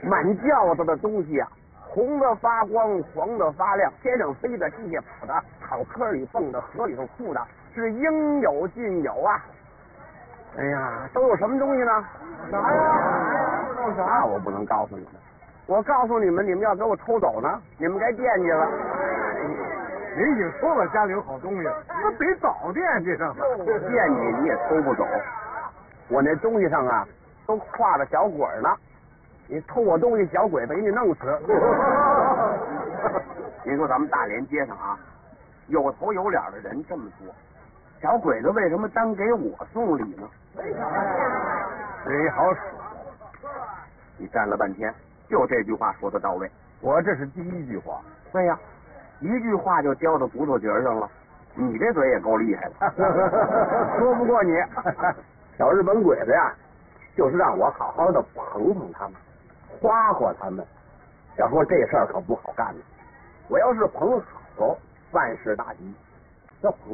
满轿子的东西啊，红的发光，黄的发亮，天上飞的，地下跑的，草坑里蹦的，河里头吐的，是应有尽有啊！哎呀，都有什么东西呢？ 啥呀？ 那我不能告诉你们，我告诉你们，你们要给我抽走呢，你们该惦记了。 您已经说了家里有好东西，那得早惦记上了。 惦记你也抽不走，我那东西上啊都画着小鬼呢，你偷我东西，小鬼子给你弄死。您说咱们大连街上啊，有头有脸的人这么多，小鬼子为什么单给我送礼呢？ 谁好使？ 你站了半天，就这句话说的到位。 我这是第一句话。 对呀，一句话就叼到骨头节上了。你这嘴也够厉害的，说不过你。小日本鬼子呀，就是让我好好的捧捧他们，夸夸他们。要说这事儿可不好干呢，我要是捧好了，万事大吉；要捧